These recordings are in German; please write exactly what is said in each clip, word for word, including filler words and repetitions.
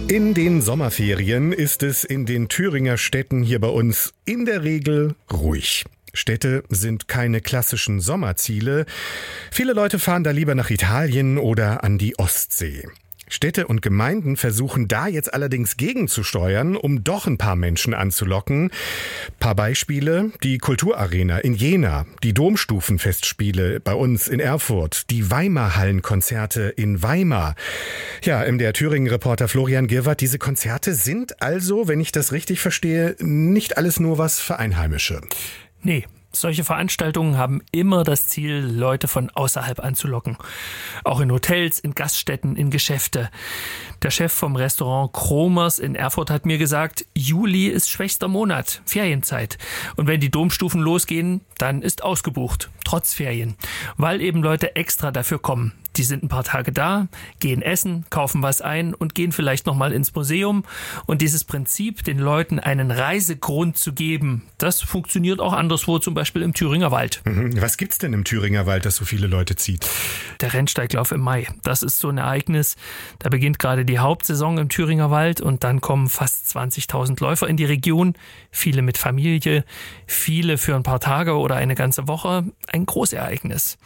In den Sommerferien ist es in den Thüringer Städten hier bei uns in der Regel ruhig. Städte sind keine klassischen Sommerziele. Viele Leute fahren da lieber nach Italien oder an die Ostsee. Städte und Gemeinden versuchen da jetzt allerdings gegenzusteuern, um doch ein paar Menschen anzulocken. Paar Beispiele: die Kulturarena in Jena, die Domstufenfestspiele bei uns in Erfurt, die Weimar-Hallenkonzerte in Weimar. Ja, der Thüringen-Reporter Florian Girwart, diese Konzerte sind also, wenn ich das richtig verstehe, nicht alles nur was für Einheimische. Nee. Solche Veranstaltungen haben immer das Ziel, Leute von außerhalb anzulocken. Auch in Hotels, in Gaststätten, in Geschäfte. Der Chef vom Restaurant Kromers in Erfurt hat mir gesagt, Juli ist schwächster Monat, Ferienzeit. Und wenn die Domstufen losgehen, dann ist ausgebucht, trotz Ferien. Weil eben Leute extra dafür kommen. Die sind ein paar Tage da, gehen essen, kaufen was ein und gehen vielleicht nochmal ins Museum. Und dieses Prinzip, den Leuten einen Reisegrund zu geben, das funktioniert auch anderswo, zum Beispiel im Thüringer Wald. Was gibt's denn im Thüringer Wald, das so viele Leute zieht? Der Rennsteiglauf im Mai. Das ist so ein Ereignis. Da beginnt gerade die Hauptsaison im Thüringer Wald und dann kommen fast zwanzigtausend Läufer in die Region. Viele mit Familie, viele für ein paar Tage oder eine ganze Woche. Ein Großereignis.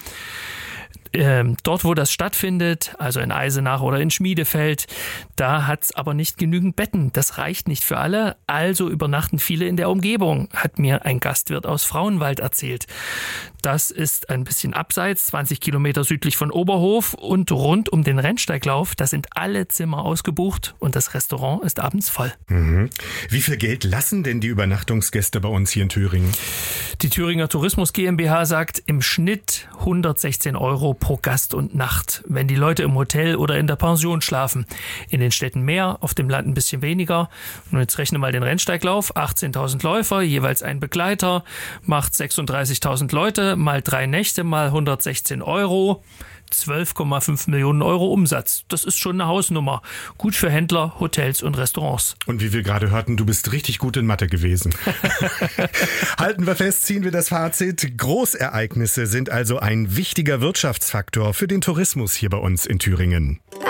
Ähm, dort, wo das stattfindet, also in Eisenach oder in Schmiedefeld, da hat's aber nicht genügend Betten. Das reicht nicht für alle, also übernachten viele in der Umgebung, hat mir ein Gastwirt aus Frauenwald erzählt. Das ist ein bisschen abseits, zwanzig Kilometer südlich von Oberhof, und rund um den Rennsteiglauf, da sind alle Zimmer ausgebucht und das Restaurant ist abends voll. Mhm. Wie viel Geld lassen denn die Übernachtungsgäste bei uns hier in Thüringen? Die Thüringer Tourismus GmbH sagt im Schnitt hundertsechzehn Euro pro Gast und Nacht, wenn die Leute im Hotel oder in der Pension schlafen. In den Städten mehr, auf dem Land ein bisschen weniger. Und jetzt rechne mal den Rennsteiglauf, achtzehntausend Läufer, jeweils ein Begleiter, macht sechsunddreißigtausend Leute, mal drei Nächte, mal hundertsechzehn Euro. zwölf Komma fünf Millionen Euro Umsatz. Das ist schon eine Hausnummer. Gut für Händler, Hotels und Restaurants. Und wie wir gerade hörten, du bist richtig gut in Mathe gewesen. Halten wir fest, ziehen wir das Fazit. Großereignisse sind also ein wichtiger Wirtschaftsfaktor für den Tourismus hier bei uns in Thüringen.